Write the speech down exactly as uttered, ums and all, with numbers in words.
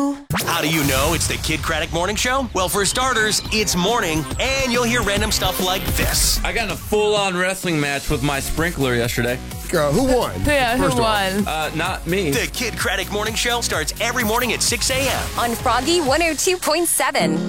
know? How do you know it's the Kid Craddock Morning Show? Well, for starters, it's morning, and you'll hear random stuff like this. I got in a full-on wrestling match with my sprinkler yesterday. Uh, who won? Yeah, First who off. won? Uh, not me. The Kid Craddock Morning Show starts every morning at six a.m. on Froggy one oh two point seven.